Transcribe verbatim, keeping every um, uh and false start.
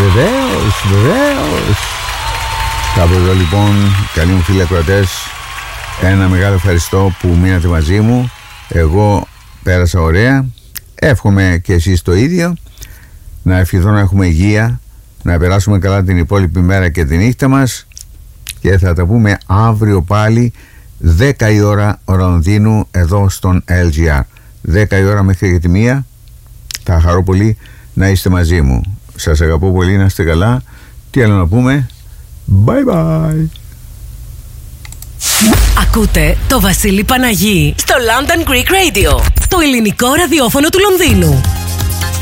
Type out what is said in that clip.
Βεβαίως, βεβαίως. Κάπου εδώ λοιπόν, καλοί μου φίλοι ακροατές, ένα μεγάλο ευχαριστώ που μείνατε μαζί μου. Εγώ πέρασα ωραία. Εύχομαι και εσείς το ίδιο. Να ευχηθώ να έχουμε υγεία, να περάσουμε καλά την υπόλοιπη μέρα και τη νύχτα μας. Και θα τα πούμε αύριο πάλι δέκα η ώρα Λονδίνου εδώ στον ελ τζι αρ. δέκα η ώρα μέχρι και τη μία. Θα χαρώ πολύ να είστε μαζί μου. Σας αγαπώ πολύ, να είστε καλά. Τι άλλο να πούμε? Bye bye. Ακούτε το Βασίλη Παναγί στο London Greek Radio, το ελληνικό ραδιόφωνο του Λονδίνου.